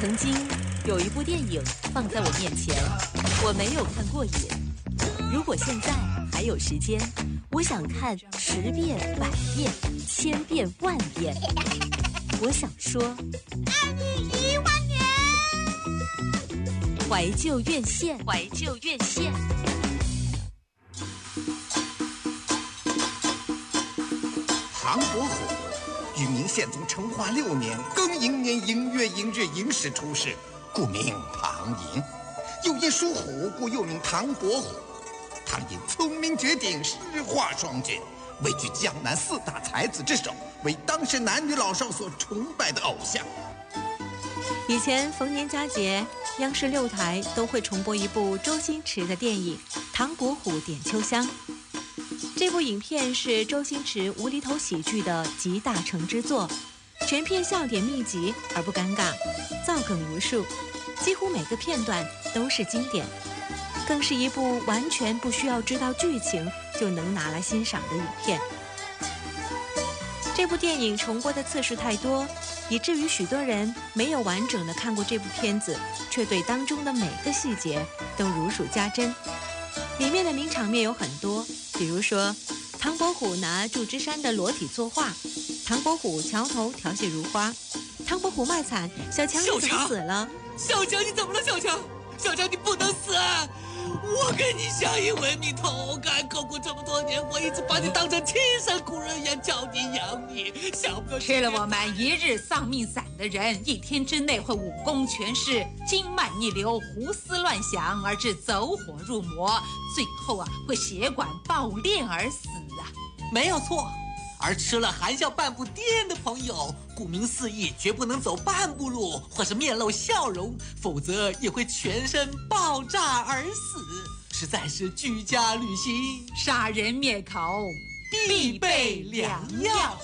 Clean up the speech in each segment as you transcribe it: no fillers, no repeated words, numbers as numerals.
曾经有一部电影放在我面前，我没有看过瘾。如果现在还有时间，我想看10遍、100遍、1000遍、10000遍。我想说， 爱你10000年。 怀旧院线，怀旧院线。 唐伯虎，与明宪宗成化6年庚寅年寅月寅日寅时出世，故名唐寅。又因属虎，故又名唐伯虎。唐寅聪明绝顶，诗画双绝，位居江南4大才子之首，为当时男女老少所崇拜的偶像。 以前逢年佳节，央视6台都会重播一部周星驰的电影《唐伯虎点秋香》。这部影片是周星驰无厘头喜剧的集大成之作，全片笑点密集而不尴尬，造梗无数，几乎每个片段都是经典，更是一部完全不需要知道剧情就能拿来欣赏的影片。这部电影重播的次数太多，以至于许多人没有完整的看过这部片子，却对当中的每个细节都如数家珍。里面的名场面有很多，比如说唐伯虎拿祝枝山的裸体作画，唐伯虎桥头调戏如花，唐伯虎卖惨，小强你怎么死了？ 小强你怎么了？小强你不能死啊！我跟你相依为命，同甘共苦这么多年，我一直把你当成亲生骨肉一样，教你养你，想不到吃了我们1日丧命散的人，1天之内会武功全失，经脉逆流，胡思乱想，而致走火入魔，最后会血管爆裂而死啊！ 没有错。而吃了含笑半步癫的朋友，顾名思义，绝不能走半步路，或是面露笑容，否则也会全身爆炸而死，实在是居家旅行杀人灭口必备良药。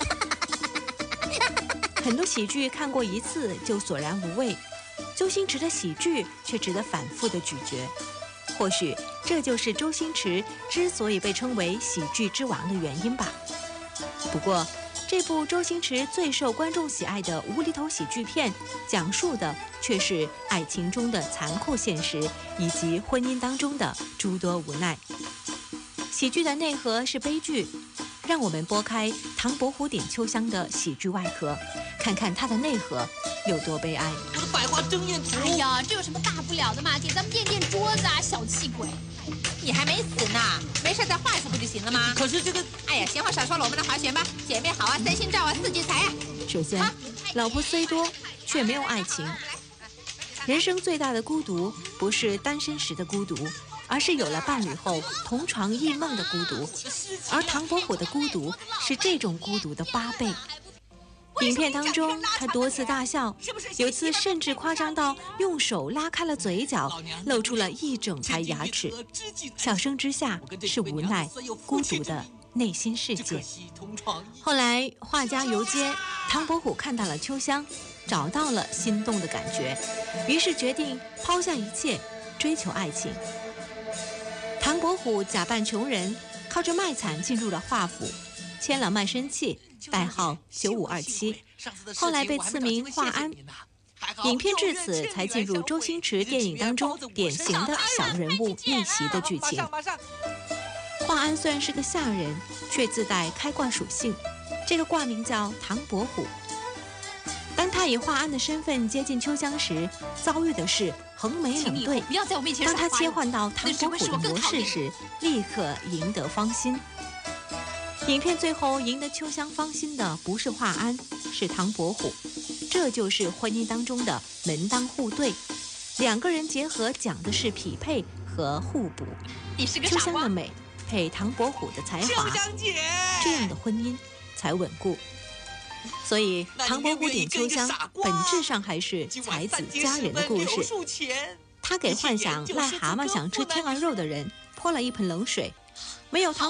很多喜剧看过一次就索然无味，周星驰的喜剧却值得反复的咀嚼。或许这就是周星驰之所以被称为喜剧之王的原因吧。不过，这部周星驰最受观众喜爱的无厘头喜剧片，讲述的却是爱情中的残酷现实，以及婚姻当中的诸多无奈。喜剧的内核是悲剧，让我们拨开《唐伯虎点秋香》的喜剧外壳，看看它的内核有多悲哀。 我的百花争艳图！ 哎呀，这有什么大不了的嘛？给咱们垫垫桌子啊，小气鬼！ 你还没死呢，没事再画一次不就行了吗？ 可是这个…… 哎呀，闲话少说了，我们来划拳吧！姐妹好啊，3星照啊，4聚财啊！ 首先，老婆虽多，却没有爱情。人生最大的孤独，不是单身时的孤独，而是有了伴侣后同床异梦的孤独。而唐伯虎的孤独是这种孤独的8倍。影片当中，他多次大笑，有次甚至夸张到用手拉开了嘴角，露出了一整排牙齿。笑声之下是无奈、孤独的内心世界。后来画家游街，唐伯虎看到了秋香，找到了心动的感觉，于是决定抛下一切，追求爱情。唐伯虎假扮穷人，靠着卖惨进入了画府，签了卖身契，代号9527，后来被赐名华安。影片至此才进入周星驰电影当中典型的小人物逆袭的剧情。华安虽然是个下人，却自带开挂属性，这个挂名叫唐伯虎。当他以华安的身份接近秋香时，遭遇的是横眉冷对。 不要在我面前当他切换到唐伯虎的模式时，立刻赢得芳心。影片最后赢得秋香芳心的不是华安，是唐伯虎。这就是婚姻当中的门当户对，两个人结合讲的是匹配和互补。 你是个秋香的美配唐伯虎的才华，这样的婚姻才稳固。所以唐伯虎点秋香本质上还是才子佳人的故事，他给幻想癞蛤蟆想吃天鹅肉的人泼了一盆冷水。没有唐